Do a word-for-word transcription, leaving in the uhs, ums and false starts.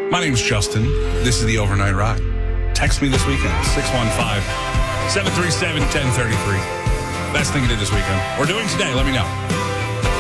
My name's Justin. This is the Overnight Ride. Text me this weekend, six one five, seven three seven, one oh three three. Best thing you did this weekend. Or doing today, let me know.